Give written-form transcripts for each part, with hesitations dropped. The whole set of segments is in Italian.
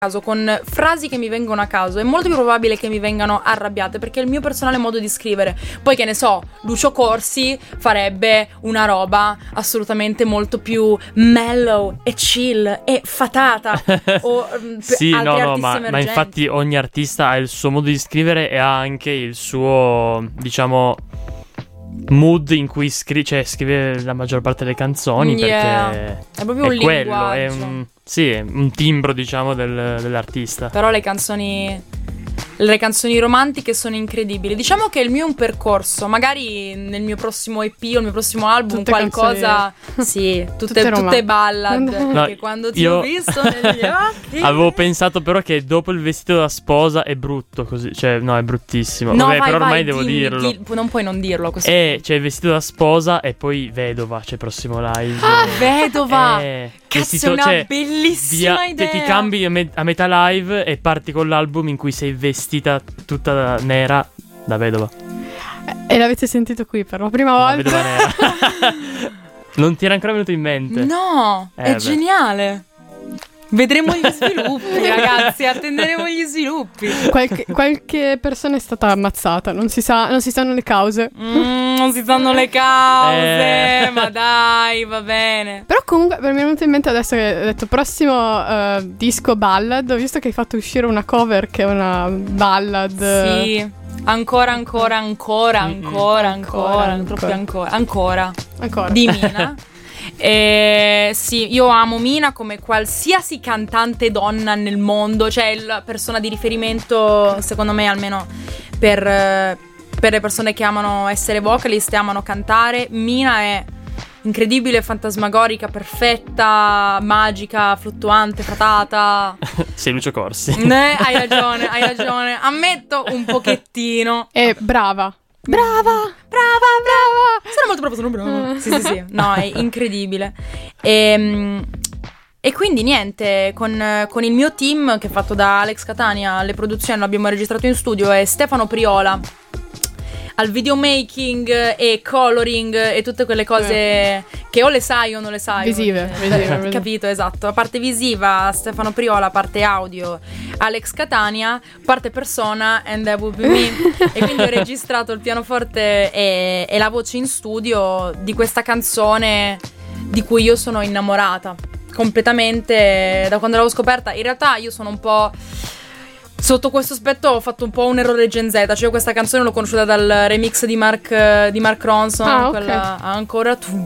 con frasi che mi vengono a caso, è molto più probabile che mi vengano arrabbiate, perché è il mio personale modo di scrivere. Poi, che ne so, Lucio Corsi farebbe una roba assolutamente molto più mellow e chill e fatata o sì, altri ma infatti ogni artista ha il suo modo di scrivere e ha anche il suo, diciamo, mood in cui scrive la maggior parte delle canzoni, perché è proprio un quello, linguaggio. è un timbro, diciamo, dell'artista. Però le canzoni romantiche sono incredibili. Diciamo che il mio è un percorso. Magari nel mio prossimo EP o il mio prossimo album tutte qualcosa canzoni. Sì, tutte ballad. No, che quando ti ho visto negli occhi. Avevo pensato però che dopo il vestito da sposa è brutto così. Cioè, no, è bruttissimo. No, Vabbè, vai, però ormai vai, devo dirlo. Non puoi non dirlo a questo C'è il vestito da sposa e poi vedova. C'è il prossimo live. Vedova! Cazzo, vestito, è una bellissima idea. Ti cambi a metà live e parti con l'album in cui sei vestita tutta nera da vedova. E l'avete sentito qui per la prima volta. Vedova nera. Non ti era ancora venuto in mente? No, è geniale. Vedremo gli sviluppi, ragazzi. Attenderemo gli sviluppi. Qualche persona è stata ammazzata. Non si sanno le cause. Non si sanno le cause. Ma dai, va bene. Però comunque mi è venuto in mente adesso che hai detto prossimo disco ballad. Ho visto che hai fatto uscire una cover che è una ballad. Sì. Ancora. Di Mina. Sì, io amo Mina come qualsiasi cantante donna nel mondo, cioè la persona di riferimento, secondo me, almeno per le persone che amano essere vocalist e amano cantare. Mina è incredibile, fantasmagorica, perfetta, magica, fluttuante, fatata. Sei Lucio Corsi. Hai ragione. Ammetto un pochettino. E brava. Sono molto brava. Sì. No, è incredibile. E quindi niente, con il mio team, che è fatto da Alex Catania, le produzioni l'abbiamo registrato in studio, e Stefano Priola al videomaking e coloring e tutte quelle cose che o le sai o non le sai. Visive. Capito, esatto. La parte visiva, Stefano Priola, parte audio, Alex Catania, parte persona, and that would be me. E quindi ho registrato il pianoforte e la voce in studio di questa canzone di cui io sono innamorata completamente da quando l'avevo scoperta. In realtà io sono un po'... Sotto questo aspetto ho fatto un po' un errore Gen Z. Cioè, questa canzone l'ho conosciuta dal remix di Mark Ronson, quella okay. Ancora tu.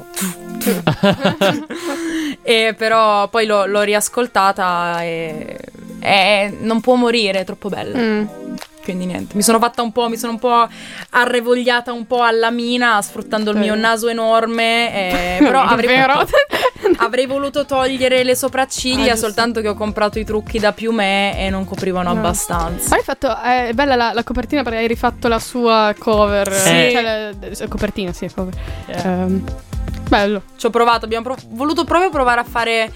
E però poi l'ho riascoltata e non può morire, è troppo bella. Quindi niente, mi sono un po' arrevogliata un po' alla Mina, sfruttando il mio naso enorme, però avrei voluto togliere le sopracciglia, soltanto che ho comprato i trucchi da piumè e non coprivano abbastanza. Hai fatto, è bella la copertina, perché hai rifatto la sua cover. Sì. Cioè la copertina, sì, cover. Bello. Ci ho provato, abbiamo voluto proprio provare a fare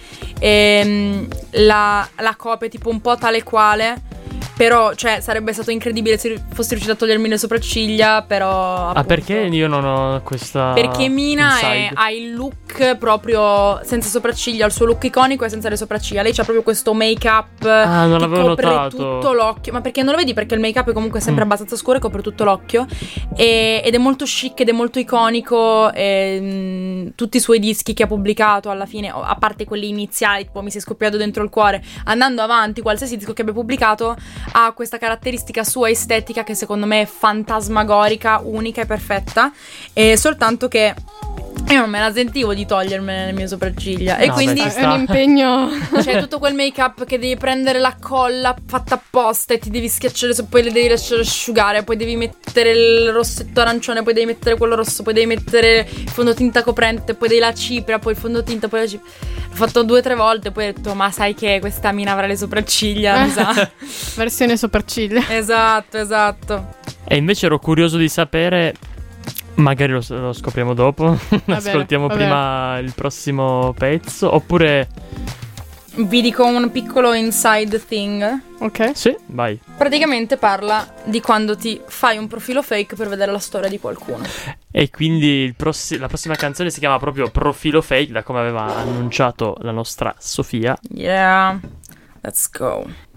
la copia tipo un po' tale quale. Però, cioè, sarebbe stato incredibile se fossi riuscita a togliermi le sopracciglia, però... Appunto, perché io non ho questa... Perché Mina ha il look proprio senza sopracciglia, il suo look iconico è senza le sopracciglia. Lei c'ha proprio questo make-up non che l'avevo copre notato. tutto l'occhio. Ma perché non lo vedi? Perché il make-up è comunque sempre abbastanza scuro e copre tutto l'occhio. Ed è molto chic ed è molto iconico. Tutti i suoi dischi che ha pubblicato alla fine, a parte quelli iniziali, tipo Mi sei scoppiato dentro il cuore, andando avanti, qualsiasi disco che abbia pubblicato ha questa caratteristica sua estetica che secondo me è fantasmagorica, unica e perfetta, e soltanto che io non me la sentivo di togliermene le mie sopracciglia. E quindi è un impegno. C'è tutto quel make up che devi prendere la colla fatta apposta e ti devi schiacciare, poi le devi lasciare asciugare, poi devi mettere il rossetto arancione, poi devi mettere quello rosso, poi devi mettere il fondotinta coprente, poi devi la cipria, poi il fondotinta, poi la cipria. L'ho fatto 2 o 3 volte, poi ho detto ma sai che questa Mina avrà le sopracciglia, mi sa. Versione sopracciglia. Esatto. E invece ero curioso di sapere, magari lo scopriamo dopo. Ascoltiamo prima il prossimo pezzo, oppure vi dico un piccolo inside thing. Ok. Sì, vai. Praticamente parla di quando ti fai un profilo fake per vedere la storia di qualcuno. E quindi la prossima canzone si chiama proprio Profilo Fake, da come aveva annunciato la nostra Sofia. Yeah, let's go.